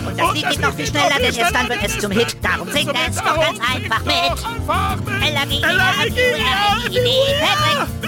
Und das Lied geht noch viel schneller, denn erst dann wird es zum Hit. Darum singt es doch ganz einfach mit. L-A-G-E-R-A-G-U-R-I-D, Patrick.